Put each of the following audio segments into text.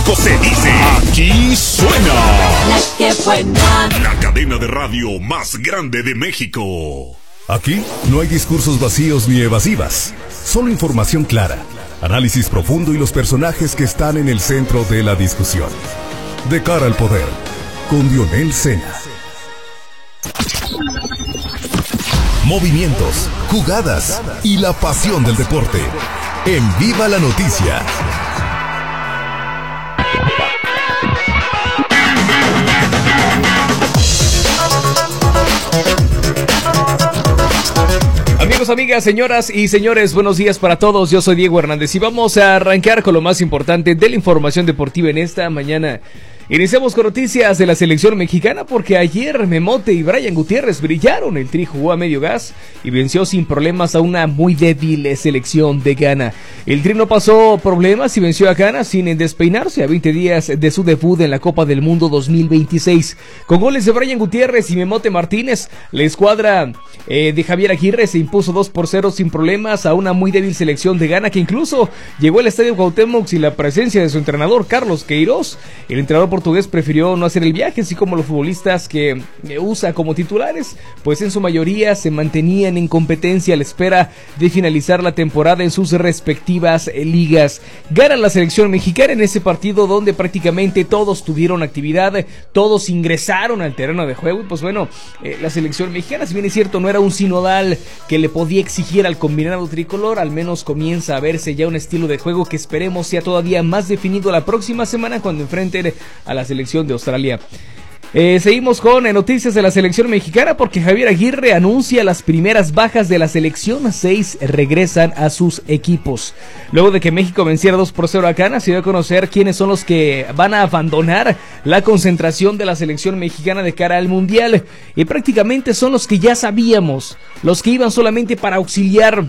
México se dice, aquí suena La que buena. la cadena de radio más grande de México. Aquí no hay discursos vacíos ni evasivas, solo información clara, análisis profundo y los personajes que están en el centro de la discusión. De cara al poder, con Dionel Sena. Movimientos, jugadas y la pasión del deporte. En Viva la Noticia. Amigos, amigas, señoras y señores, buenos días para todos. Yo soy Diego Hernández y vamos a arrancar con lo más importante de la información deportiva en esta mañana. Iniciamos con noticias de la selección mexicana porque ayer Memote y Brian Gutiérrez brillaron. El Tri jugó a medio gas y venció sin problemas a una muy débil selección de Ghana. El Tri no pasó problemas y venció a Ghana sin despeinarse a 20 días de su debut en la Copa del Mundo 2026. Con goles de Brian Gutiérrez y Memote Martínez, la escuadra de Javier Aguirre se impuso 2-0 sin problemas a una muy débil selección de Ghana que incluso llegó al Estadio Cuauhtémoc sin la presencia de su entrenador Carlos Queiroz. El entrenador portugués prefirió no hacer el viaje, así como los futbolistas que usa como titulares, pues en su mayoría se mantenían en competencia a la espera de finalizar la temporada en sus respectivas ligas. Gana la selección mexicana en ese partido donde prácticamente todos tuvieron actividad, todos ingresaron al terreno de juego y pues bueno, la selección mexicana, si bien es cierto, no era un sinodal que le podía exigir al combinado tricolor, al menos comienza a verse ya un estilo de juego que esperemos sea todavía más definido la próxima semana cuando enfrenten a la selección de Australia. Seguimos con noticias de la selección mexicana porque Javier Aguirre anuncia las primeras bajas de la selección. 6 regresan a sus equipos. Luego de que México venciera 2-0 a Ghana, se dio a conocer quiénes son los que van a abandonar la concentración de la selección mexicana de cara al Mundial. Y prácticamente son los que ya sabíamos, los que iban solamente para auxiliar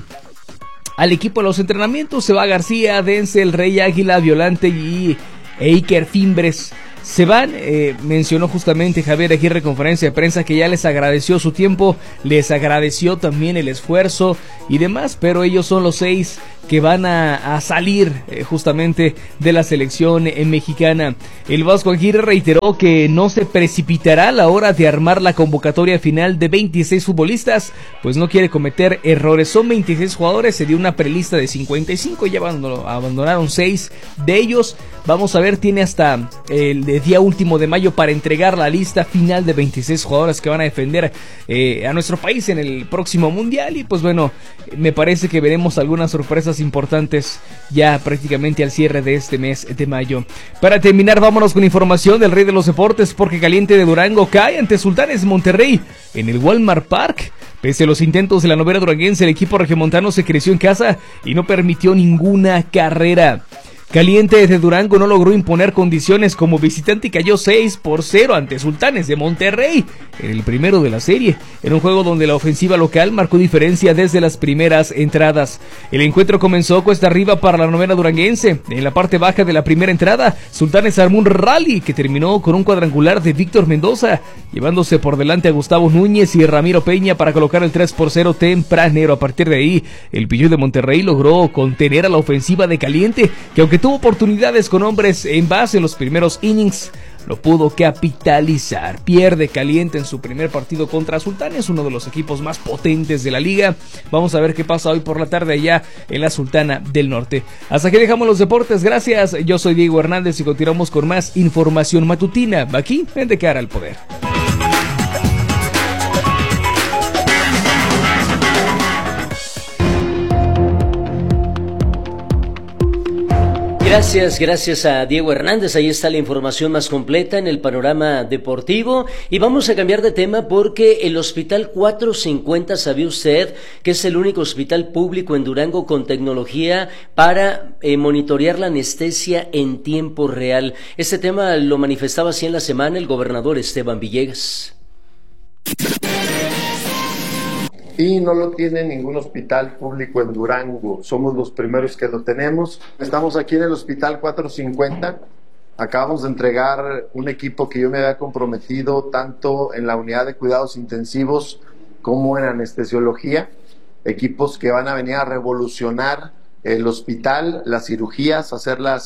al equipo en los entrenamientos. Se va García, Denzel, Rey Águila, Violante y Iker Fimbres. Se van, mencionó justamente Javier Aguirre en conferencia de prensa que ya les agradeció su tiempo, les agradeció también el esfuerzo y demás, pero ellos son los 6 que van a salir justamente de la selección mexicana. El Vasco Aguirre reiteró que no se precipitará a la hora de armar la convocatoria final de 26 futbolistas, pues no quiere cometer errores. Son 26 jugadores, se dio una prelista de 55, ya abandonaron 6 de ellos. Vamos a ver, tiene hasta el día último de mayo para entregar la lista final de 26 jugadores que van a defender a nuestro país en el próximo mundial. Y pues bueno, me parece que veremos algunas sorpresas importantes ya prácticamente al cierre de este mes de mayo. Para terminar, vámonos con información del rey de los deportes porque Caliente de Durango cae ante Sultanes de Monterrey en el Walmart Park. Pese a los intentos de la novela duranguense, el equipo regiomontano se creció en casa y no permitió ninguna carrera. Caliente de Durango no logró imponer condiciones como visitante y cayó 6-0 ante Sultanes de Monterrey en el primero de la serie, en un juego donde la ofensiva local marcó diferencia desde las primeras entradas. El encuentro comenzó cuesta arriba para la novena duranguense. En la parte baja de la primera entrada, Sultanes armó un rally que terminó con un cuadrangular de Víctor Mendoza, llevándose por delante a Gustavo Núñez y Ramiro Peña para colocar el 3-0 tempranero. A partir de ahí, el Pillo de Monterrey logró contener a la ofensiva de Caliente, que aunque tuvo oportunidades con hombres en base en los primeros innings, no pudo capitalizar. Pierde Caliente en su primer partido contra Sultanes, uno de los equipos más potentes de la liga. Vamos a ver qué pasa hoy por la tarde allá en la Sultana del Norte. Hasta aquí dejamos los deportes, gracias. Yo soy Diego Hernández y continuamos con más información matutina aquí en De Cara al Poder. Gracias a Diego Hernández. Ahí está la información más completa en el panorama deportivo. Y vamos a cambiar de tema porque el Hospital 450, ¿sabía usted que es el único hospital público en Durango con tecnología para monitorear la anestesia en tiempo real? Este tema lo manifestaba así en la semana el gobernador Esteban Villegas. Y no lo tiene ningún hospital público en Durango. Somos los primeros que lo tenemos. Estamos aquí en el Hospital 450. Acabamos de entregar un equipo que yo me había comprometido tanto en la unidad de cuidados intensivos como en anestesiología. Equipos que van a venir a revolucionar el hospital, las cirugías, hacerlas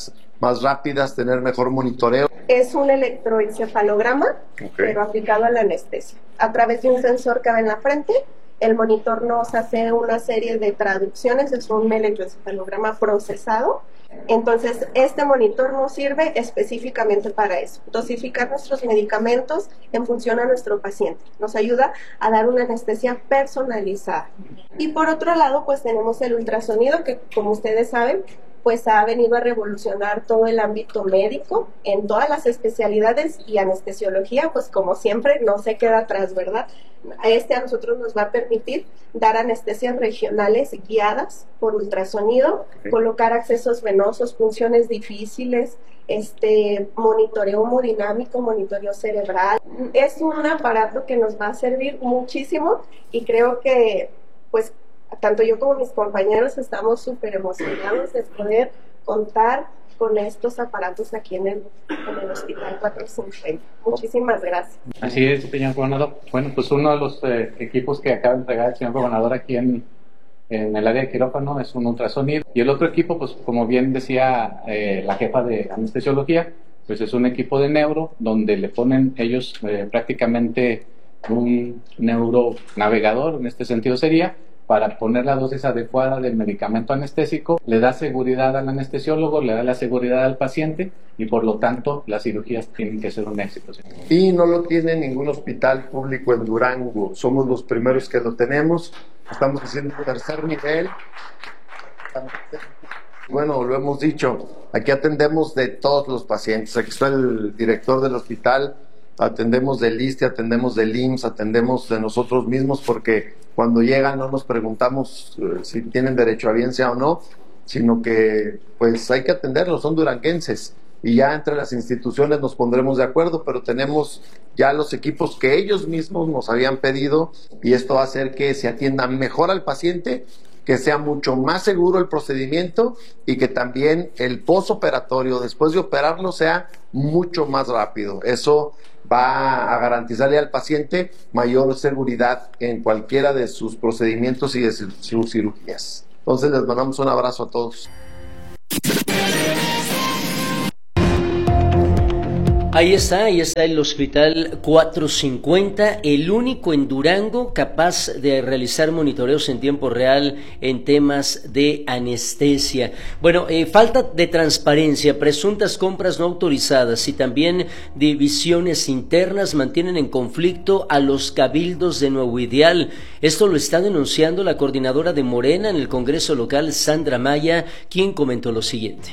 más rápidas, tener mejor monitoreo. Es un electroencefalograma, pero aplicado a la anestesia. A través de un sensor que va en la frente, el monitor nos hace una serie de traducciones, es un electroencefalograma procesado. Entonces, este monitor nos sirve específicamente para eso, dosificar nuestros medicamentos en función a nuestro paciente. Nos ayuda a dar una anestesia personalizada. Y por otro lado, pues tenemos el ultrasonido que, como ustedes saben, pues ha venido a revolucionar todo el ámbito médico en todas las especialidades, y anestesiología, pues como siempre, no se queda atrás, ¿verdad? A nosotros nos va a permitir dar anestesias regionales guiadas por ultrasonido, colocar accesos venosos, funciones difíciles, monitoreo hemodinámico, monitoreo cerebral. Es un aparato que nos va a servir muchísimo, y creo que, pues, tanto yo como mis compañeros estamos súper emocionados de poder contar con estos aparatos aquí en el Hospital 450. Muchísimas gracias. Así es, señor gobernador. Bueno, pues uno de los equipos que acaba de entregar el señor gobernador aquí en el área de quirófano es un ultrasonido. Y el otro equipo, pues como bien decía la jefa de anestesiología, pues es un equipo de neuro donde le ponen ellos prácticamente un neuronavegador, en este sentido sería, para poner la dosis adecuada del medicamento anestésico, le da seguridad al anestesiólogo, le da la seguridad al paciente, y por lo tanto las cirugías tienen que ser un éxito. Y no lo tiene ningún hospital público en Durango, somos los primeros que lo tenemos, estamos haciendo un tercer nivel. Bueno, lo hemos dicho, aquí atendemos de todos los pacientes, aquí está el director del hospital, atendemos del ISSSTE, atendemos del IMSS, atendemos de nosotros mismos, porque cuando llegan no nos preguntamos si tienen derecho a biencia o no, sino que pues hay que atenderlos, son duranguenses, y ya entre las instituciones nos pondremos de acuerdo, pero tenemos ya los equipos que ellos mismos nos habían pedido, y esto va a hacer que se atienda mejor al paciente, que sea mucho más seguro el procedimiento, y que también el postoperatorio, después de operarlo, sea mucho más rápido. Eso va a garantizarle al paciente mayor seguridad en cualquiera de sus procedimientos y de sus cirugías. Entonces les mandamos un abrazo a todos. Ahí está el Hospital 450, el único en Durango capaz de realizar monitoreos en tiempo real en temas de anestesia. Bueno, falta de transparencia, presuntas compras no autorizadas y también divisiones internas mantienen en conflicto a los cabildos de Nuevo Ideal. Esto lo está denunciando la coordinadora de Morena en el Congreso local, Sandra Maya, quien comentó lo siguiente.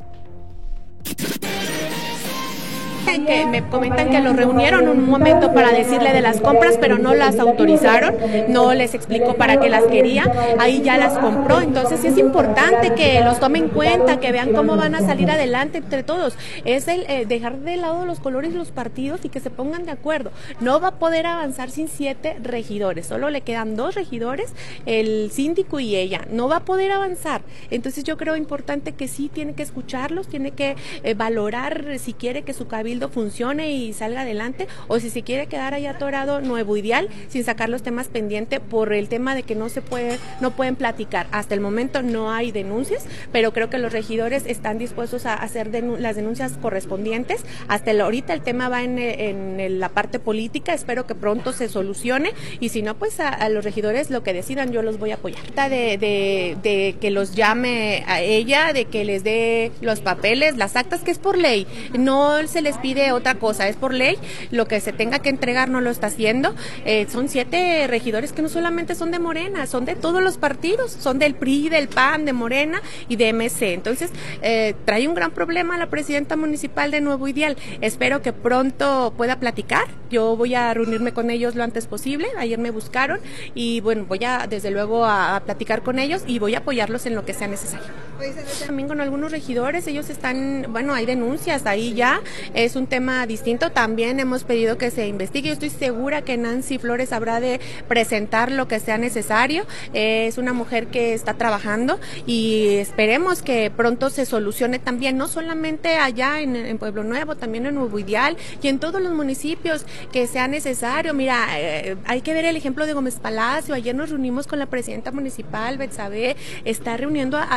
Que me comentan que lo reunieron un momento para decirle de las compras, pero no las autorizaron, no les explicó para qué las quería, ahí ya las compró. Entonces sí es importante que los tomen en cuenta, que vean cómo van a salir adelante entre todos. Es el dejar de lado los colores de los partidos y que se pongan de acuerdo. No va a poder avanzar sin 7 regidores, solo le quedan 2 regidores, el síndico y ella. No va a poder avanzar. Entonces yo creo importante que sí tiene que escucharlos, tiene que valorar si quiere que su cabildo funcione y salga adelante, o si se quiere quedar ahí atorado Nuevo Ideal sin sacar los temas pendientes por el tema de que no pueden platicar. Hasta el momento no hay denuncias, pero creo que los regidores están dispuestos a hacer las denuncias correspondientes. Hasta ahorita el tema va en la parte política, espero que pronto se solucione, y si no, pues a los regidores lo que decidan yo los voy a apoyar. De que los llame a ella, de que les dé los papeles, las actas, que es por ley, no se les pide otra cosa, es por ley, lo que se tenga que entregar no lo está haciendo. Son 7 regidores que no solamente son de Morena, son de todos los partidos, son del PRI, del PAN, de Morena y de MC. Entonces trae un gran problema la presidenta municipal de Nuevo Ideal. Espero que pronto pueda platicar, yo voy a reunirme con ellos lo antes posible. Ayer me buscaron y bueno, voy a desde luego a platicar con ellos y voy a apoyarlos en lo que sea necesario. También con algunos regidores, ellos están, bueno, hay denuncias ahí ya, es un tema distinto. También hemos pedido que se investigue. Yo estoy segura que Nancy Flores habrá de presentar lo que sea necesario. Es una mujer que está trabajando y esperemos que pronto se solucione también, no solamente allá en Pueblo Nuevo, también en Nuevo Ideal y en todos los municipios que sea necesario. Mira, hay que ver el ejemplo de Gómez Palacio. Ayer nos reunimos con la presidenta municipal, Betsabe, está buscando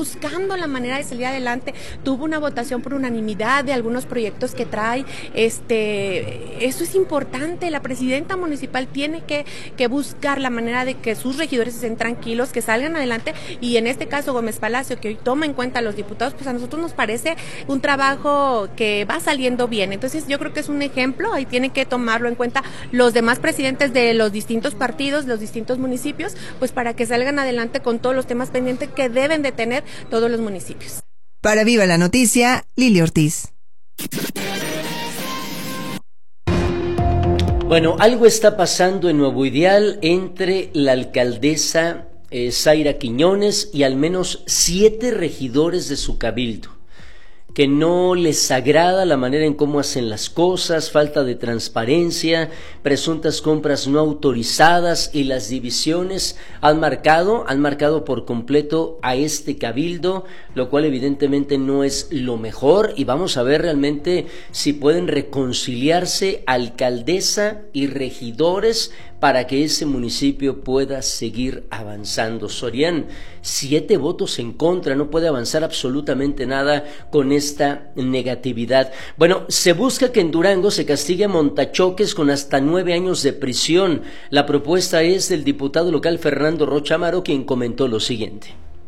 buscando la manera de salir adelante. Tuvo una votación por unanimidad de algunos proyectos que trae. Eso es importante. La presidenta municipal tiene que buscar la manera de que sus regidores estén tranquilos, que salgan adelante, y en este caso Gómez Palacio, que hoy toma en cuenta a los diputados, pues a nosotros nos parece un trabajo que va saliendo bien. Entonces yo creo que es un ejemplo, ahí tienen que tomarlo en cuenta los demás presidentes de los distintos partidos, los distintos municipios, pues para que salgan adelante con todos los temas pendientes que deben de tener todos los municipios. Para Viva la Noticia, Lili Ortiz. Bueno, algo está pasando en Nuevo Ideal entre la alcaldesa Zaira Quiñones y al menos 7 regidores de su cabildo, que no les agrada la manera en cómo hacen las cosas, falta de transparencia, presuntas compras no autorizadas, y las divisiones han marcado por completo a este cabildo, lo cual evidentemente no es lo mejor, y vamos a ver realmente si pueden reconciliarse alcaldesa y regidores para que ese municipio pueda seguir avanzando. Sorián, 7 votos en contra, no puede avanzar absolutamente nada con esta negatividad. Bueno, se busca que en Durango se castigue a montachoques con hasta 9 años de prisión. La propuesta es del diputado local Fernando Rocha Amaro, quien comentó lo siguiente.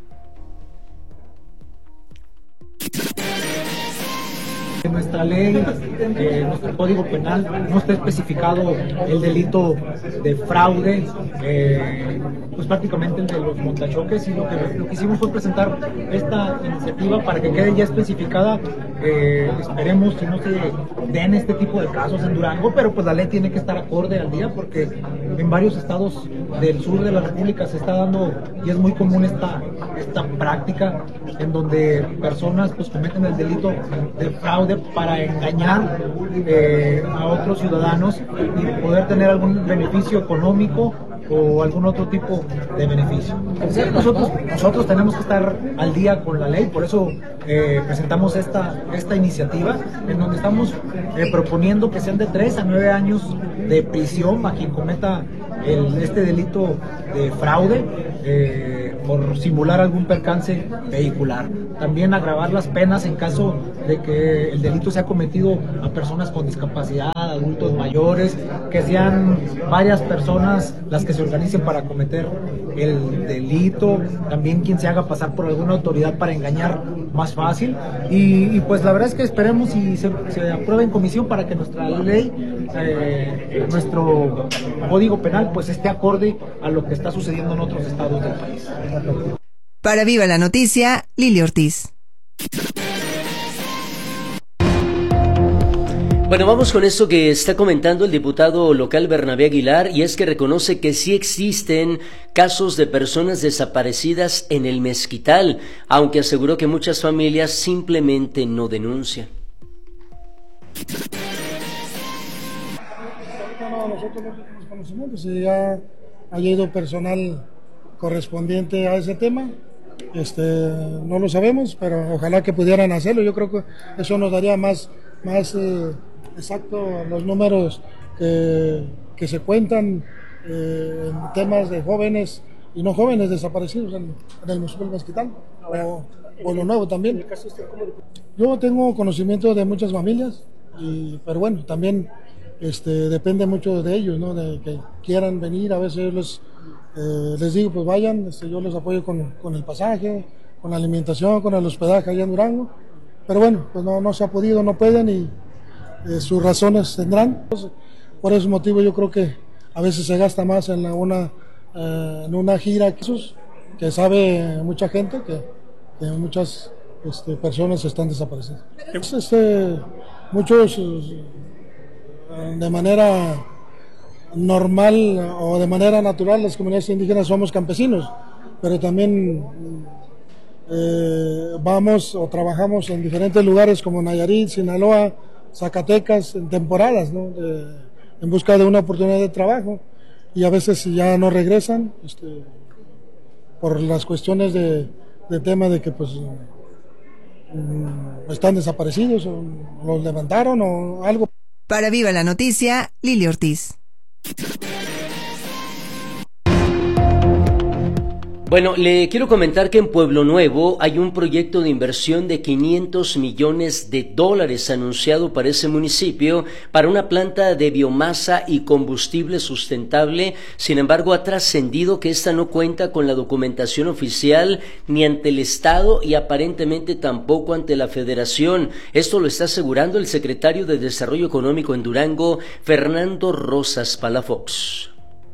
En nuestra ley, nuestro código penal, no está especificado el delito de fraude, pues prácticamente el de los montachoques, y lo que hicimos fue presentar esta iniciativa para que quede ya especificada. Esperemos que no se den este tipo de casos en Durango, pero pues la ley tiene que estar acorde al día, porque en varios estados del sur de la República se está dando, y es muy común esta práctica, en donde personas pues cometen el delito de fraude para engañar a otros ciudadanos y poder tener algún beneficio económico o algún otro tipo de beneficio. Nosotros tenemos que estar al día con la ley, por eso presentamos esta iniciativa, en donde estamos proponiendo que sean de 3 a 9 años de prisión a quien cometa este delito de fraude por simular algún percance vehicular. También agravar las penas en caso de que el delito sea cometido a personas con discapacidad, adultos mayores, que sean varias personas las que se organicen para cometer el delito, también quien se haga pasar por alguna autoridad para engañar más fácil, y pues la verdad es que esperemos y se apruebe en comisión para que nuestra ley, nuestro código penal, pues esté acorde a lo que está sucediendo en otros estados del país. Para Viva la Noticia, Lili Ortiz. Bueno, vamos con esto que está comentando el diputado local Bernabé Aguilar, y es que reconoce que sí existen casos de personas desaparecidas en el Mezquital, aunque aseguró que muchas familias simplemente no denuncian. Nosotros no tenemos conocimiento, si ya ha ido personal correspondiente a ese tema, no lo sabemos, pero ojalá que pudieran hacerlo. Yo creo que eso nos daría más exacto los números que se cuentan en temas de jóvenes y no jóvenes desaparecidos en el municipio del Mezquital, o lo nuevo también. Yo tengo conocimiento de muchas familias, pero bueno, también depende mucho de ellos, ¿no? De que quieran venir. A veces les digo, pues vayan, yo les apoyo con el pasaje, con la alimentación, con el hospedaje allá en Durango, pero bueno, pues no se ha podido, no pueden, y sus razones tendrán. Por ese motivo yo creo que a veces se gasta más en una gira que sabe mucha gente, que muchas personas están desapareciendo. Muchos de manera normal o de manera natural, las comunidades indígenas somos campesinos, pero también vamos o trabajamos en diferentes lugares como Nayarit, Sinaloa, Zacatecas, en temporadas, ¿no? En busca de una oportunidad de trabajo, y a veces ya no regresan por las cuestiones de tema de que pues están desaparecidos o los levantaron o algo. Para Viva la Noticia, Lili Ortiz. Bueno, le quiero comentar que en Pueblo Nuevo hay un proyecto de inversión de $500 millones anunciado para ese municipio para una planta de biomasa y combustible sustentable. Sin embargo, ha trascendido que esta no cuenta con la documentación oficial ni ante el Estado y aparentemente tampoco ante la Federación. Esto lo está asegurando el secretario de Desarrollo Económico en Durango, Fernando Rosas Palafox.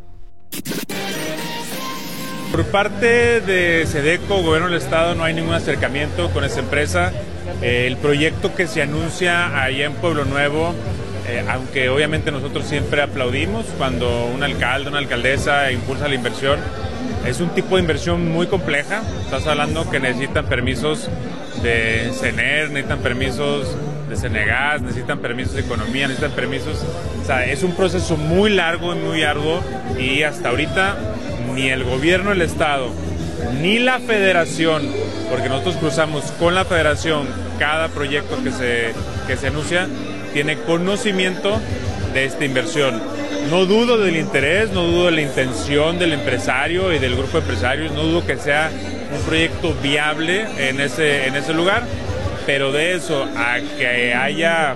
Por parte de SEDECO, Gobierno del Estado, no hay ningún acercamiento con esa empresa. El proyecto que se anuncia allá en Pueblo Nuevo, aunque obviamente nosotros siempre aplaudimos cuando un alcalde, una alcaldesa impulsa la inversión, es un tipo de inversión muy compleja. Estás hablando que necesitan permisos de CENER, necesitan permisos de Senegas, necesitan permisos de economía, necesitan permisos, o sea, es un proceso muy largo y muy arduo, y hasta ahorita ni el gobierno del estado ni la federación, porque nosotros cruzamos con la federación cada proyecto que se anuncia, tiene conocimiento de esta inversión. No dudo del interés, no dudo de la intención del empresario y del grupo de empresarios, no dudo que sea un proyecto viable en ese lugar, pero de eso a que haya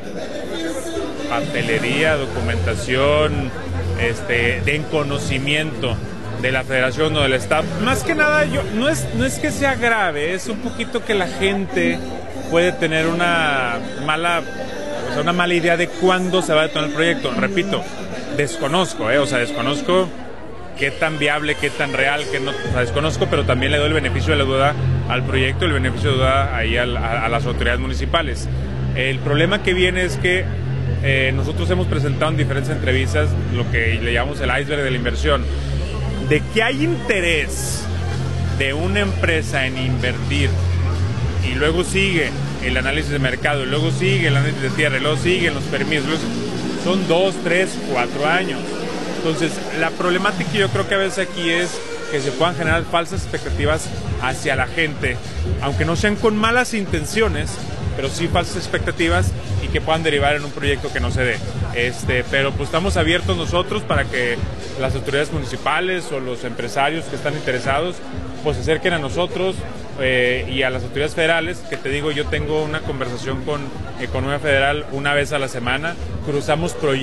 papelería, documentación, den conocimiento de la federación o del estado, más que nada no es que sea grave, es un poquito que la gente puede tener una mala idea de cuándo se va a detonar el proyecto. Repito, desconozco qué tan viable, qué tan real, que no, o sea, desconozco, pero también le doy el beneficio de la duda al proyecto, el beneficio de duda ahí a las autoridades municipales. El problema que viene es que nosotros hemos presentado en diferentes entrevistas lo que le llamamos el iceberg de la inversión, de que hay interés de una empresa en invertir, y luego sigue el análisis de mercado, y luego sigue el análisis de tierra, y luego siguen los permisos, son 2, 3, 4 años. Entonces, la problemática yo creo que a veces aquí es que se puedan generar falsas expectativas hacia la gente, aunque no sean con malas intenciones, pero sí falsas expectativas y que puedan derivar en un proyecto que no se dé. Pero pues estamos abiertos nosotros para que las autoridades municipales o los empresarios que están interesados pues se acerquen a nosotros y a las autoridades federales, que te digo, yo tengo una conversación con Economía Federal una vez a la semana, cruzamos proyectos